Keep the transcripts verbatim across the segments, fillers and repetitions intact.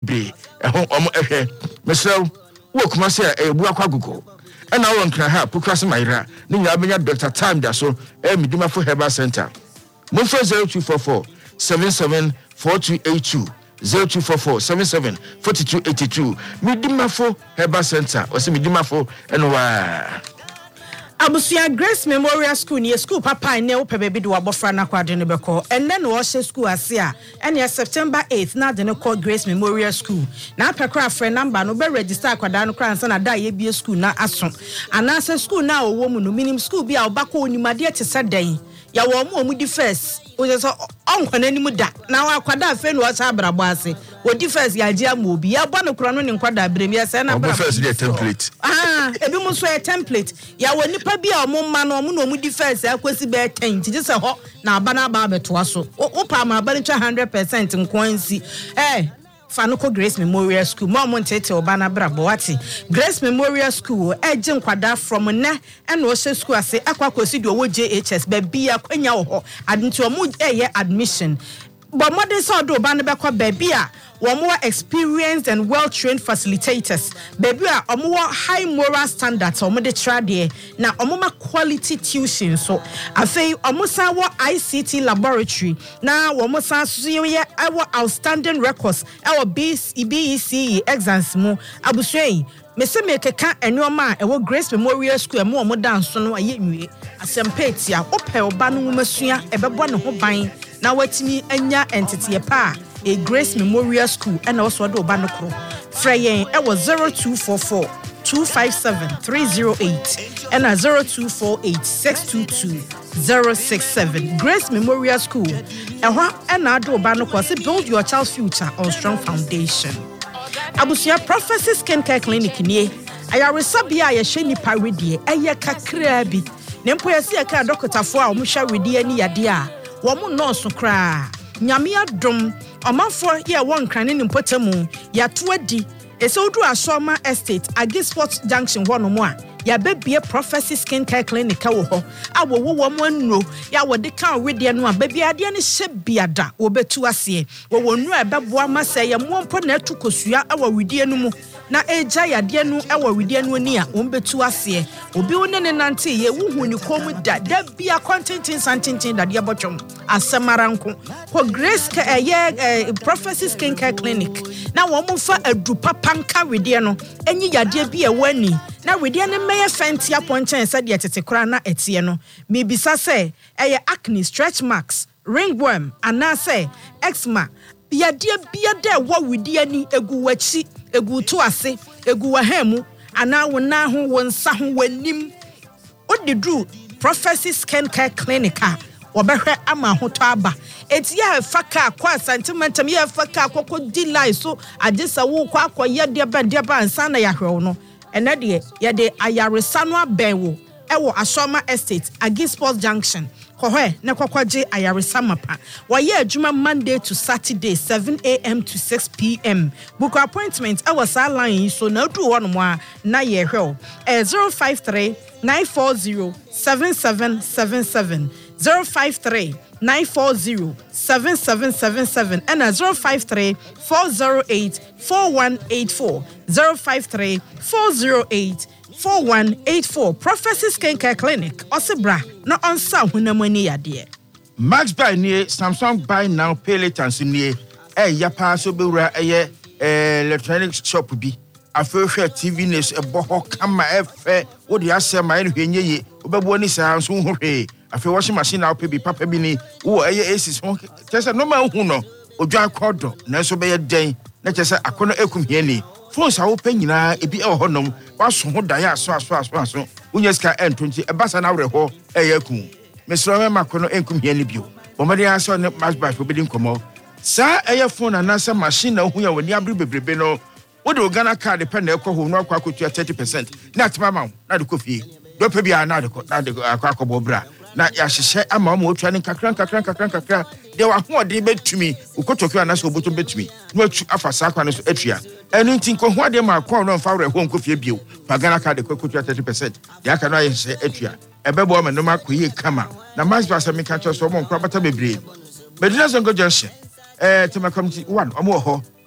bebre ehon omo ehwe mesrew wo kuma se e bu akwa gogo and now on can have Pukas Myra, Nina Doctor Time da so, eh, Midima for Herbal Center. Mumford zero two four four seven seven four two eight two zero two four four seven seven four two eight two Midima for Herbal Center, or some Midima for and why. Abusia Grace Memorial School near school papa and ne baby do abofra na kwade ne beko and then wash school asia and ya September eighth na de ne call Grace Memorial School na pekra friend number no be register kwada no kran na da ye bi school na aso anase school na owo mu no minim school bi a obako onimade te sedan ya wo mu omu di first o je so onkwana ni mu da na wa kwada afa no sa abrabo ase wo di first ya je am obi ya bo no kro no ne kwada abrem ya se na abrabo first the template ah ebi mu so a template ya wo nipa bi a omo ma no omo no omu di first akwesi be ten ti se ho na aba na aba beto aso o pa ma aba ncha one hundred percent nkwansi eh Fanuko Grace Memorial School mo mo ntete obana brabo wati Grace Memorial School eje nkwada from na and wo she school ase akwa kosi do wo J H S ba bia kwanya wo ho adnti o mo eye admission but modern so do obana be kwa ba bia wo more experienced and well trained facilitators baby a omo high moral standards omo de trade na omo ma quality tuition so afei omo san wo I C T laboratory na wo mo san so ye our outstanding records our B E C E exams mu abusui mese mekeka enoma e wo Grace Memorial School mo omo dance no aye nwie asempeti a opɛ oba no masua ebɛbɔ ne ho ban na watimi anya entity pa a Grace Memorial School and also do banokro freyen e was zero two four four two five seven three zero eight and a zero two four eight six two two zero six seven Grace Memorial School e ho and na do banokro say build your child's future on strong foundation. Abusia Prophecy Skin Care Clinic nie ayaresabia ya hwe nipa redie eye kakra bi nempo ya sia ka dokotafo a omhwa redie ni yade a wo mo nurse kra nyame adom omanfo ye won krane ni mpotemu ya to adi ese odu asoma estate Agisport Junction hono mo a ya bebie Prophecy Skin Care Clinic wo ho awo wo wo mo nnuro ya wo de kan wedie no a bebie ade ne hye biada wo betu ase wo wo nnuro ebeboa masɛ ye mo mpo na atukosua awo wedie no mu na eja yade no ewo wedie no ni a wo betu ase obi wo ne ne nante ye wo hu ni kom da da bia contentin santintin da de botwom asemaranko ko Grace ka eye Prophecy Skin Care Clinic na wo mo fa adu papa nka wedie no enyi yade bi e wani na wedie ne meye fenti aponchen se de tete kra na etie no me bisa se eye acne stretch marks ringworm ana se eczema yade bia de wo wedie ni egu wachi egu to ase egu wahemu ana wona ho wonsa ho wanim odidru Prophecy Skin Care Clinic a obehwe ama hoto aba etia faka kwa sentimentum ye faka kokko delay so agesa wo kwa akoye de ba de ba ansa na yahwe no ene de ye de ayaresa no abenwo ewo Asoma Estate Agisport Junction kohwe ne kokwaje ayaresa mapa waye adwuma Monday to Saturday seven a m to six p m book appointment ewo sa line so na du ho no mo a na ye hwe eh zero five three nine four zero seven seven seven seven zero five three nine four zero seven seven seven seven and a zero five three four zero eight four one eight four zero five three four zero eight four one eight four Prophecy Skin Care Clinic osebra na onsa hunamani yade Max buy near Samsung buy now pay later nsie eh ya pa so bewura eh electronic shop bi afehwe T V nes ebo ho kama efe wo de asema en hwenye ye obebo ni sa so hwe afi washing machine na opebi papa bi ni wo eye aces ho tese no ma hu no odwa akodo na so be den na tese akono ekum hie ni phone sa wo pa nyina ebi e ho nom waso ho dan aso aso aso aso unya ska n twenty e basa na wre ho eye akum mesro me makono enkum hie ni bio bomade aso ne match back obi din komo sa eye phone na na machine na hu ya woni abri bebrebe no wo de Ghana card pe na ekọ ho no akwa akotua thirty percent na atema ma na de kofie do pe bia na de na de akwa akọbọ bra na ya hyehyɛ ama ma otwa ne kakran kakran kakran kakran de wa ho de betumi ukotokwa na so oboto betumi no atu afa sa akwa no so atua enu ntin ko ho de ma akwa no mfa wre ho nkofie bio pa Ghana card ko akotua thirty percent de aka no aye hye atua ebebo ma no ma koyi kama na mas basa me ka cho so mo nkwa bata bebre Medina Zongo Junction eh tema community one omo ho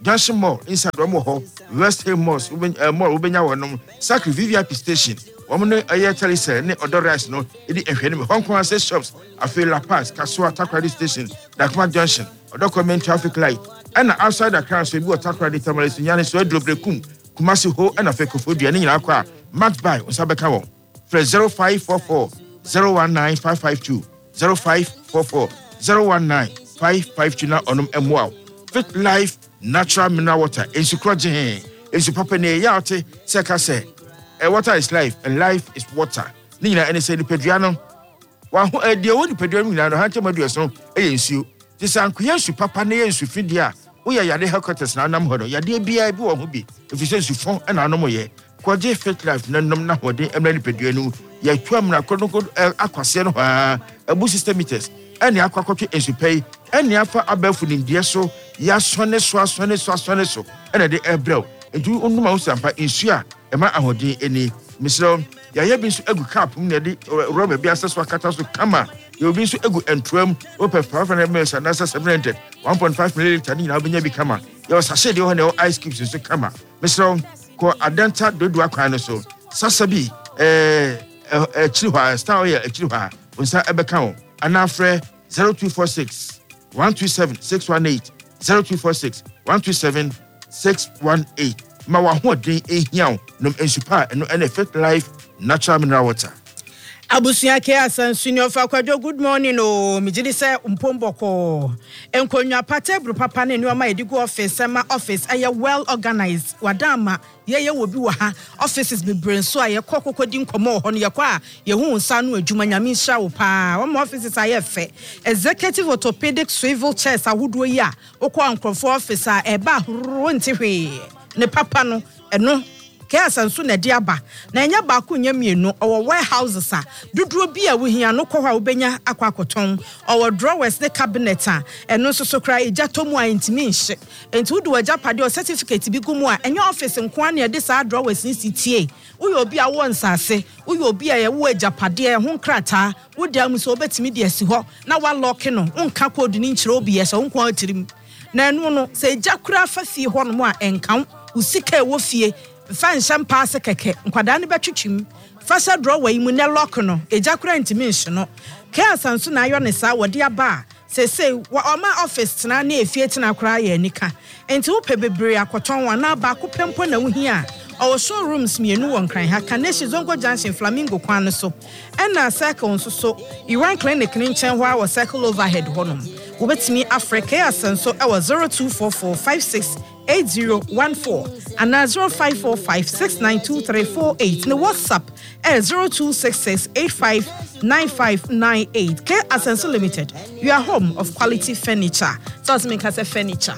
Junction Mall inside Romo West Hill Malls Mall Ubenya Wanum Sacred V I P station Woman a tele ne other rice no it is Hong Kong access shops I feel La Paz Kasua Takrady station Dakma Junction or document traffic light and outside the car so you attack Takrady Tamaris Yanis so Dobrekum Kumasi Ho and a fake food and in Aqua match by Osabakawo Fresh zero five four four zero one nine five five two zero five four four zero one nine five five two na onum emwa Fit Life Natural Mineral Water in Sukroje in Supapene Yate Seka say water is life and life is water. Nina and say the Pedriano. One who a dear old Pedriano and Hunter Maduason, a ensue. This uncle Supapa ne and Sufidia. We are Yade Helicopters now, Namhodo, Yade B I B or Mubi. If you say Sufon and Anomoye, Quaje Fit Life, none Namode, and many Pedriano, Yaquamna, Conoco, Aquasiano, a boost system meters, and the aquacocky and Supay, and the Alpha Abelfun in Dieso, Yasone, Swasone, Swasone, and a day Ebro, and you on the mouse and by Insua. Ema ahodi eni misro ya ye bi nso egu cap mu na de rubber bi aseso akata so kama ye obi nso egu entwam ope five hundred milliliters and seven hundred one point five milliliters ni na obenya bi kama ye sachet de ho na ice cubes so kama misro ko adenta dodo akwan no so sasabi eh eh chirwa star ye chirwa unsa ebeka ho anafre zero two four six one two seven six one eight zero two four six one two seven six one eight ma wa ho den ehian no ensupa no ene Fit Life Natural Mineral Water. Abusia ke asansu ni ofa kwadwo good morning o mejidi se mpomboko enkonwa patebru papa ne nioma edigu office ma office aye well organized wadama ye ye wobi wa ha offices be brain so aye kokokodi nkomo ho no ye kwa ye hu nsa no adwuma nyame hya wo pa wo offices aye fe executive orthopedic swivel chairs ahodo yi a okwa ankrofo office a eba ro ntihwe ne papa no eno ke asansu na di aba na enya ba ko nya mienu owo warehouses a duduro bi a wohia no kɔ ha obenya akwa akoton owo drawers ne cabinet a eno so so kra eja tomu a intimi nhye enti wudu waja pade o certificate bi gumu a enya office nko an e de sa drawers ni sitie uyo obi a won sase uyo obi a ye wo eja pade e ho krata wudi amuso obetimi de asi ho na wa lock no nka code ni nkyere obi ye so nko atirim na enu no se eja kura fa fie ho no a enkan usika e wo fie fan champa se keke nkwada ne betwetwim fasa drawer yi mu ne lock no eja kura ntimi nhye no ke asanso na ayo ne sa wode aba se se wa oma office tena na efie tena kura ye nika enti wo pe bebre akoton wa na ba ko pempo na wo hia our showrooms mienu won kran ha Kaneshi Zongo Junction Flamingo kwan so ena circle nso so Iwan clinic ni nchen ho our circle overhead honum wo betimi Africa asanso e wa zero two four four five six eight zero one four and zero five four five six nine two three four eight. The WhatsApp is zero two six six eight five nine five nine eight. K Asenso Limited. You are home of quality furniture. So it's make us a furniture.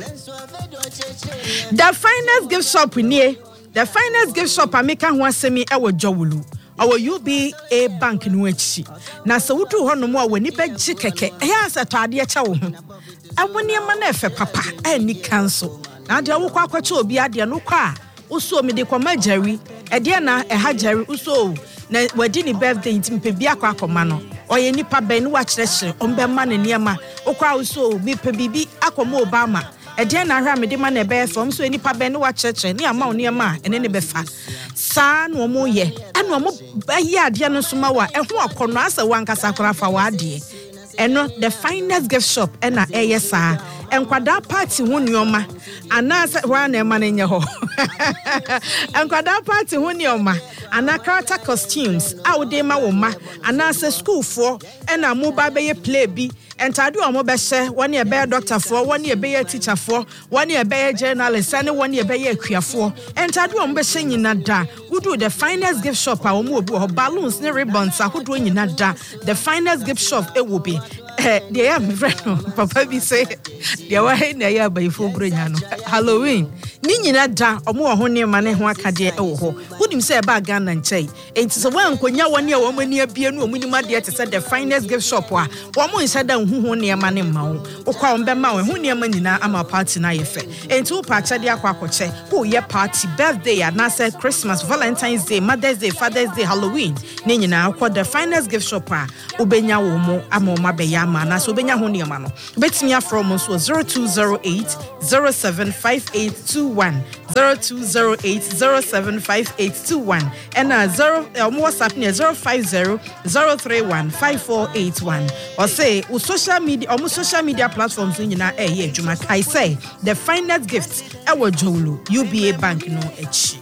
The finest gift shop we near. The finest gift shop I make a one semi our jowulu. Our U B A bank no echi. Na so wudu ho no mo wani begye keke. E ya satade e cha wo ho. Awoni ma na efe papa ani cancel. Na dia wo kwa kwache obi ade no kwa uso me de kwama Jerry e de na e ha Jerry uso na wadi ni birthday ntimpe bia kwa akoma no oye nipa ben wa kyerehye ombe ma ne niema okwa uso bi pe bibi akoma Obama e de na hwa me de ma na be fam so nipa ben wa kyerehye ne ama niema ene ne be fa sa no mo ye eno mo bayi ade no so ma wa e ho akono asa wankasa kora fa wa ade eno the finest gift shop ena eye sa enkwada party ho nioma anasa wa na ema nye ho enkwada party ho nioma ana character costumes awde ma wo ma anasa school for ena mo ba be play bi entadu o mo be hye woni e be doctor for woni e be teacher for woni e be journalist ane woni e be akuafo entadu o mo be hye nyina da wudu the finest gift shop a o mo obi ho balloons ne ribbons ahodo nyina da the finest gift shop e wo bi eh they am friend papa bi say they were na ya by fo bronya no Halloween ni nyina da omo ho ne ma ne ho akade e wo ho wudim say ba Ghana nchai enti so wan konya woni e wo mani abie no omuni ma de te say the finest gift shop a wo mo nsa da hu ho ne ma ne ma wo okwa wo be ma wo hu ne ma nyina ama party na ye fe enti wo pa chade akwa akoche wo ye party birthday na say Christmas Valentine's Day Mother's Day Father's Day Halloween ni nyina akwa the finest gift shop a obenya wo mo ama ma be ya ama na so obenya ho niam no obetimi afro mo so zero two zero eight zero seven five eight two one zero two zero eight zero seven five eight two one and uh, zero um, WhatsApp near zero five zero zero three one five four eight one or say o social media or social media platforms in na eh yeah juma I say the finest gifts ewo jolo U B A bank no echi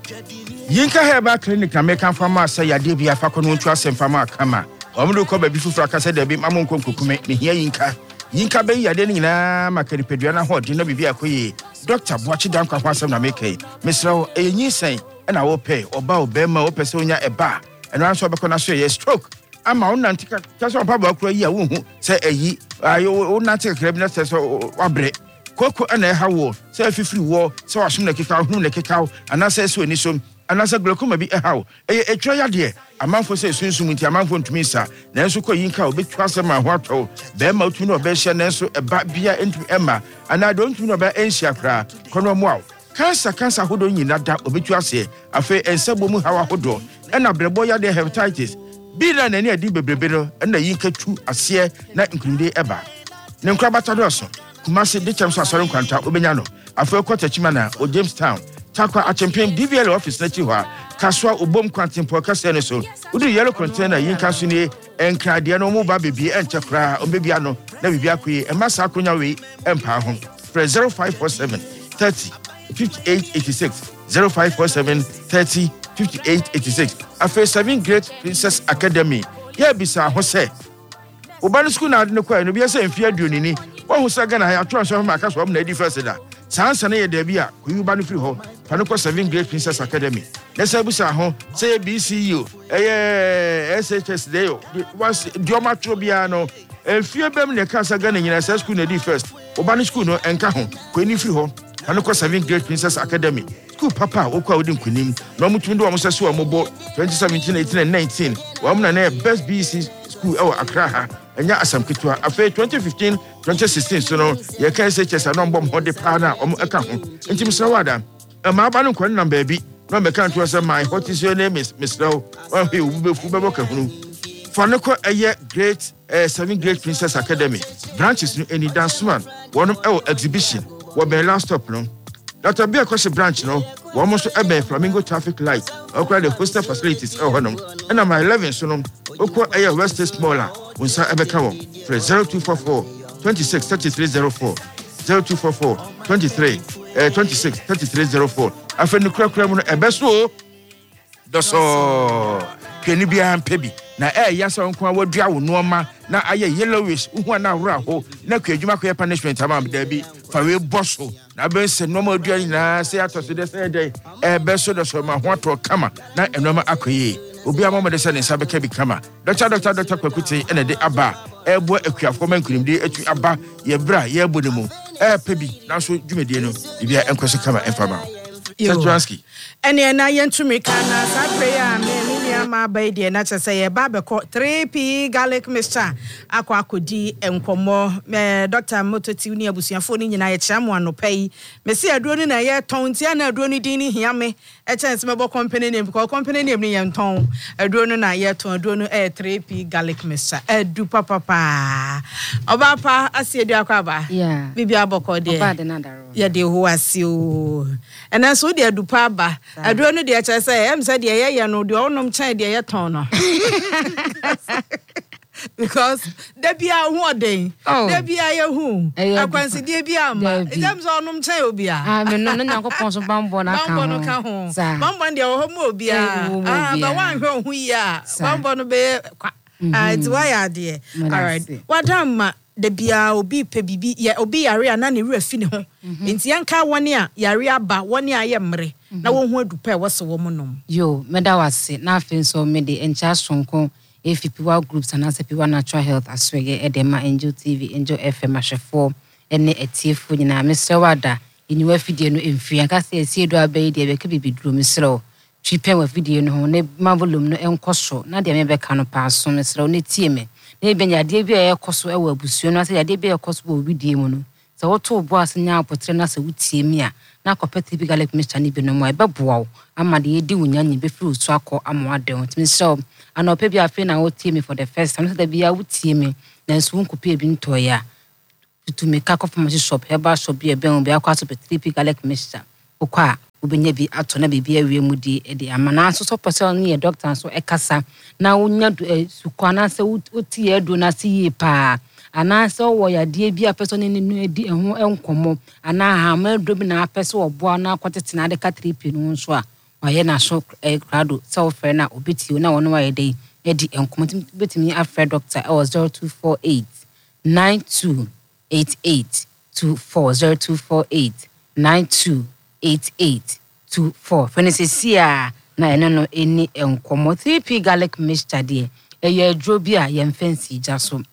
Yinka Herbal Clinic na make am fama say yade bia fa kono ntu asem fama kama omudo ko ba bi fufura ka say da bi mamon konkokume ne hia yinka yinka be yade ni na makari pedua na hodi na bibia koye Doctor Boachi Dankwa kwasem na make mesrawo enyi sen na wo pay oba obema wo pese onya eba eno anso be kona so ye stroke ama wonante ka so pa ba kura yi a wo hu say eyi ayo wonante kra bi na say so wabre koko ana e hawo say afifiri wo say wasum na keka hu na keka ana say so ni so ana say glaucoma bi e hawo e etwa yade amanfo say sunsun nti amanfo ntumi sa na enso ko yinka obetwa say ma ho atwo be ma otumi no be hye na enso eba bia ntumi ema ana do ntumi no be enhia kra kono mo aw cancer cancer hodo nyina da obetwa say afa ensabo mu hawa hodo na brebo yade hepatitis bi na nani adi bebrebe no na yinka tu ase na nkunde eba ne nkra batadoso Kumasi de chamso asore nkwanta obenya no afa kwata chima na o Jamestown takwa a champion D V L office na chi ho a kaswa obom kwantin po kase ne so udu yellow container yinka so ne enkrade no mo ba bebi enche kra o bebia no na bibia koyi e masa akonya we empa ho zero five four seven thirty fifty-eight eighty-six zero five four seven thirty fifty-eight eighty-six afa seven Great Princess Academy ya bisa ho se obanu school na ne kwa no bia se mfia duonini Who saga na ya twa so ma ka so na edi first da sansa na ye da bi a koyu ba no free ho fa no ko seven Great Princess Academy na se busa ho say B C U eh S H S dey was dioma tro bia no enfie bem ne ka saga na nyina sa school na edi first obanu school no enka ho ko ni free ho fa no ko seven Great Princess Academy school papa wo kwa wodi nkunim na omutumi do omso so omobo twenty seventeen eighteen and nineteen wo amna na best B C school ewa Accra ha enya asam kitwa afa twenty fifteen twenty sixteen so no ye ka S H S na mbom hode pa na om eka ho enti misra wada e ma ba no kwan na baabi no me kan to say my what is your name is Mister One he wu be fu be boka hunu for no ko eye great uh, seven Great Princess Academy branches no any dance man one e exhibition wo be last stop no Doctor Bia Koshi branch no wo mo so e be Flamingo traffic light okra the hostel facilities e ho no and na my eleven so no okwa eye West Smaller unsa e be ka wo zero two four four twenty-six thirty-three zero four zero two four four twenty-three uh, twenty-six thirty-three zero four afenu kura kura mu no ebeso doso keni bia ampebi na eh yasa nko awadua wo nooma na aye yellowish uhu na wura ho na kwadwuma ko punishment ama da bi fa we bosso na ben se nooma adua ni na se atoso de se dey ebeso doso ma ho ato kama na enoma akoye obi amama de se ne sabe ka bi kama doctor doctor doctor kwakuti ene de aba ebo akuafo mankunim de atu aba ye bra ye bo ne mu eh pebi na so dwumedie no bibia enkoso kama enfama Satransky ene na yentumi kana sa prayer me ma by the na say babeko three P garlic mixture akwa akodi enkomo eh Doctor Mototi ni abusuafo ni nyina ye chiamo anopai me se aduro ni na ye ton tia na aduro ni din ni hia me e chance me bo company name because company name ni ye ton aduro no na ye ton aduro no eh three P garlic mixture edu papa pa oba pa asiedu akwa ba yeah bibi aboko de oba de nadaro ye de ho asio ena so de adu pa ba aduro no de e chance em say de ye ye no de onom chen de ye ton no because there be a who dey there be a who akwansi dey be ama dem so onom chen obia ah me no na yakopon so bambo na ka bambo no ka ho bambo dey ho mo obia ah ba wan hwe hu ya bambo no be ah it's why are there all right wadam de bia obi pe bibi ya obi yare ana ne refi ne ho enti yanka woni a yare aba woni a ye mre na wo hu adupa e wose wo monom yo meda wase na afin so me de encha sonko if people groups and as people natural health aswege edema Angel T V Angel F M ashefo ene etiefo nyina mesre wada eniwa fidie no emfi anka se esi edo abai de be ka bibiduro mesre twipen wa fidie no ho ne mavolum no enkoso na de me be ka no pa so mesre ne tie me na benya de bi e koso e wa abusuo no ase de bi e koso bo bidie mu no se woto bo ase nya apotre na se wutie mi a na kopeti bi garlic mixture ni bi no mo e be boawo ama de edi wunya nyi be fi osu akọ amwa de on timi so ana ope bi afi na wotie me for the first time so da bi a wotie me na nso nkopi ebi ntoya to make a pharmacy shop herbal shop bi e ben bi akwa so three p garlic mixture okwa obenya bi ato na bibia awie mu di e de amana so so person ne doctor so ekasa na wonya sukwa na se oti edo na se yi pa ana se wo ya de bi a person ne nu edi eho enkomo ana ha ma do bi na apese obo na akwotete na de ka three p no nso a waye na so grado self fair na obeti na wono waye de edi enkomo betimi afre doctor e zero two four eight nine two eight eight two four zero two four eight nine two eight eight two four. Fenesia na eno no eni enkomo three p garlic mixture de eye adro bi a ye mfansi jaso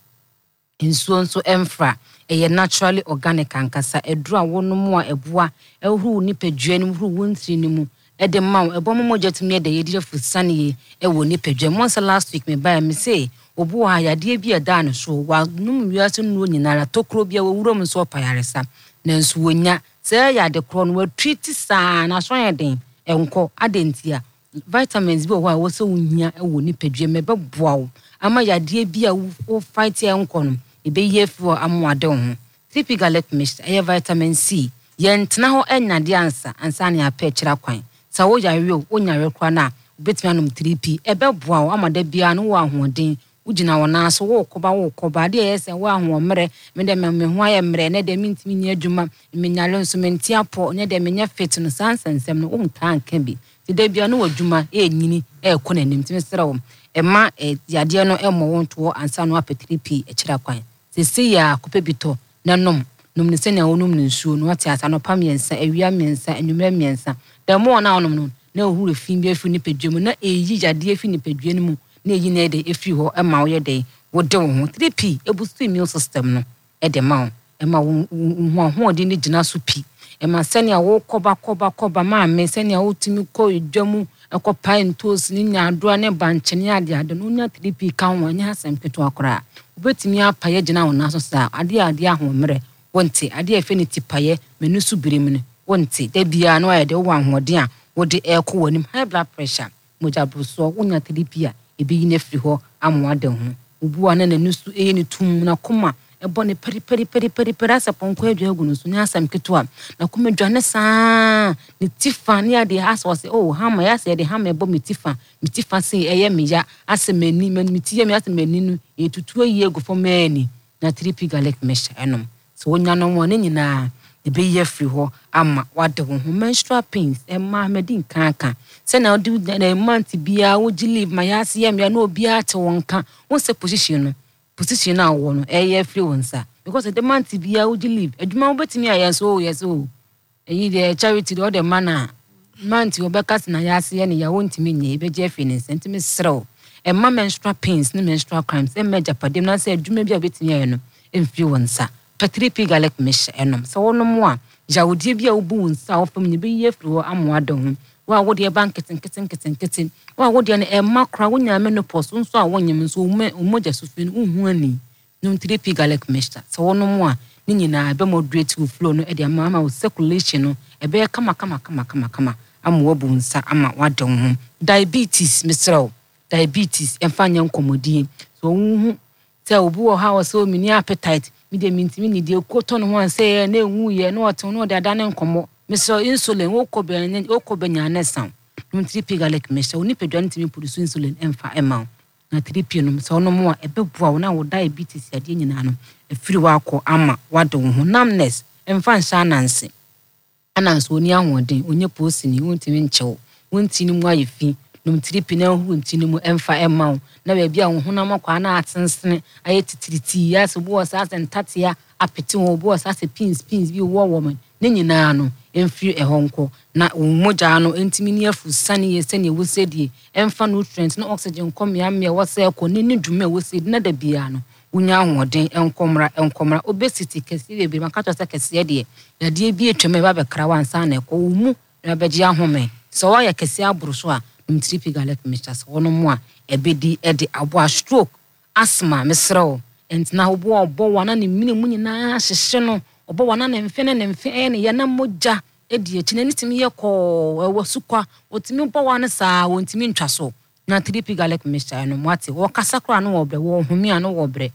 nsuo nso emfra eye naturally organic ankasa adro a wonom a eboa ehuru nipadua ni huru wontri ni mu ede maw ebom mojetumi de ye de fusane e wo nipadua monsa last week me buy me say obu ha yade bi eda no so wa num wiase no nyinara tokro bia wo wurom so payaresa nanso wonya se yade kro no treat sa na so yeden enko adentia vitamins bi wo wo so wonya e wo nipadua me beboa wo ama yade bi a wo fight enko no e be yefu amwade ho three p garlic mixture e vitamin C yentna ho enyade ansa ansa ne ape kira kwan sa wo yawe onya rekwa na betimi anom three p e beboa wo amada bia no wo ahoden ugina wona so wo koba wo koba de yese wo ahomre me de me ho aye mre ne de mintimi nya adwuma me nyalo nso menti apo ne de me nya fit no sansensem no um tanka bi de de bia no adwuma e nyini e kona nim timi sra wo e ma yade no e mo wonto ansa no ape three p e kira kwan se se ya kope bito na nom nom ne se na wonum ne nsuo no ati asa no pam yensa awia mensa enumra mensa de mo na onom no na ohuru fin bi afi ni pedwam na eyi yade afi ni pedwam mu na eyi na de efi ho e ma wo ye de wo de wo three p e boost immune system no e de ma wo e ma wo ho odi ni gina so pi e ma sene a wo koba koba koba ma me sene a wo timi ko edwam e ko pine toast ni nya adoa ne banchene ade ade no nya three p kan wo nya asem peto akora obetimi apa ye gina wo na so sa ade ade ahomre wonte ade afi ni tipaye menu su birim ne wonte da bia no aye de wo ahoden a wo de e ko wanim high blood pressure moja bruso wonya three p a ebi yine firi ho amwade ho obu ana na nusu eye ne tum na koma e bone peri peri peri peri peri asaponko adwa gu no so nya asam keto na koma dwane saa ne tifa ne ade asa wose oh hama ya se de hama e bo me tifa me tifa se eye me ya asemani me tiye me asemani no e tutu ayi gu fo mani na three p garlic mesh enom so wonya no mo ne nyina ebe ye firi ho ama wade ho menstrual pains e ma medin kanka se na odi na month bia wo leave my ass yam ya no bia te wonka won se position no position na wo no e ye firi wonsa because the month bia wo leave adwuma wo betimi ayen so yes o eyi de charity do the mana month wo bekas na ya ase ye ne ya wontimi nye ebe je firi ne sentimi srew e ma menstrual pains ne menstrual cramps e ma japadem na se adwuma bia betimi ayen no e firi wonsa three p garlic mesh enom so wono mo a jawodie bia wo bu wonsa wo fam ne be ye firi wo amwade ho wa wo de bank keten keten keten keten wa wo de na e makra wo nya menopause nso a wonyem nso umoja sufin uhu ani no three p garlic mixture so wono mo a ni nyina be moderate flow no e de ama wo circulation no e be kama kama kama kama kama amwo bu nsa ama wade ho diabetes misrao diabetes emfanya nkomodie so uhu te obu wo ha wo so mini appetite mi de mintimi ni de koto no ho se na enwu ye na oton no de adane nkomo Mister insulin wo ko be wo ko be nya nesan no three p garlic mixture oni pedwa ntimi produce insulin emfa ema na three p no so no mo a ebeboa wo na wo diabetes ade nyina no efiri wa akọ ama wado ho numbness emfa nsa nanse ananso oni ahoden onye posini wontimi nchew wontini mu ayefi no three p na hu ntini mu emfa ema na ba bia wo honam akwa na atensene aye titiriti ya so bo sa sentatia apeti wo bo sa se pins pins bi wo wo man ne nyina no emfiri ehonko na umoja no entimi ni afu sane ye sane wo sedie emfa nutrients na oxygen komia me wo se ko ne ne dwuma wo sedi na da bia no unya ahoden enkomra enkomra obesity kesi be makato se kesi de ya de bi etweme ba be krawa ansa na ko mu na beji ahome so wa ya kesi aburu so a three p garlic mixture so wono mo a ebedi e de abo stroke asthma mesrew entina obo obo wana ne mini mu nyina hyehye no obo wana ne mfe ne mfe e ne yana moja edi echi ne timi ye ko ewo sukwa otimi bo wana saa wontimi ntwa so na three p garlic mixture no mwate wo kasa kra no wo bre wo humi ano wo bre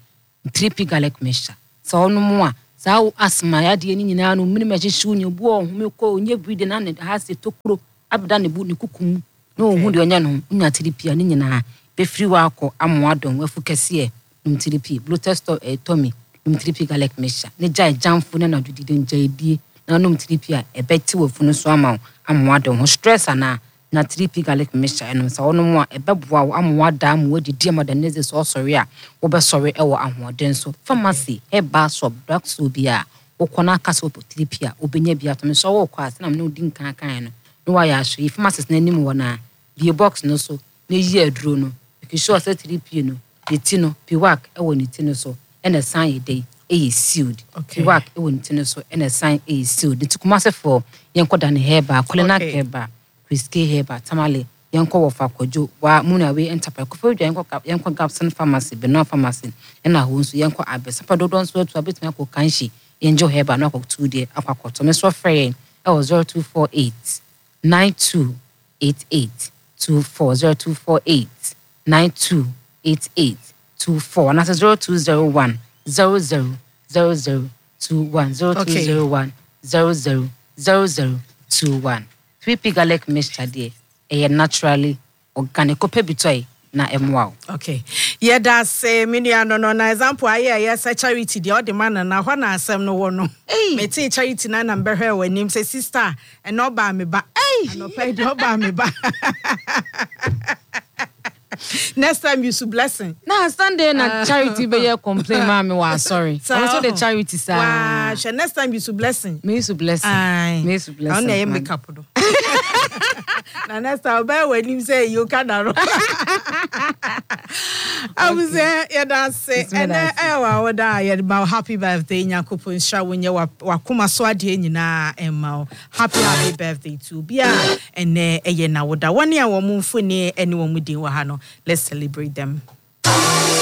three p garlic mixture so no mo a sa asma ya de ni nyina no minimum hyehyɛ ni obu ohome ko onye breed na ne ha se tokuro abda ne bu ne kukum no hu de onya no nya three p ani nyina be free wa akọ amoadon wafu kese num three p blue test e tommy num three p garlic mixture ne jai jamfu na nadudi den jaidie na num three p a ebeti wafu no so ama amoadon ho stress ana na three p garlic mixture eno sa wono mo a ebeboa wo amoada am wadi die modernization so sorry a wo be sorry e wo ahoden so pharmacy e ba shop drug so bia wo kona kasa three p a obenya bia to me so wo kwa na me no din kan kan no no wa ya hwe pharmacist na nim wo na bie box no so na yi aduro no because sure say three p no the tino piwak e wo ni tino so e na san ye dey e sealed piwak e wo ni tino so e na san e sealed the tukumase for yenkoda ne heba kulena heba Whiskey heba tamale yanko wofa kojo wa muna we enterprise ko fo yanko yanko Gapson pharmacy Beno pharmacy na ho nso yanko abesa pa dodon so to abetumi akọ kanshi enjo heba na akọ two day akọ to me so free e o zero two four eight nine two eight eight two four zero two four eight nine two eight eight two four and that's zero two zero one zero zero zero zero two one zero two zero one zero zero zero zero two one three p garlic mixture there e naturally organic opebitoy na emwa. Okay. Yeah, that's a mini no no na example aye yes charity the other man na ho na asem no wo no. Me ti charity na na mbehwe wanim say sister e no ba me ba. Hey, no pay do ba me ba. Next time you should blessing. Na Sunday na charity be here complain mommy wa sorry. Also the charity sir. Wow, next time you should blessing. Me you blessing. Me you blessing. On na make up do. Na next time be when him say you can ro. I was there yeah that's say and eh wa da yeah about happy birthday Nyankopon sha wonye wa kuma so ade nyina emma happy happy birthday to bia and eh ye na woda one ya wo mfoni ene wo mudin wa ha no let's celebrate them.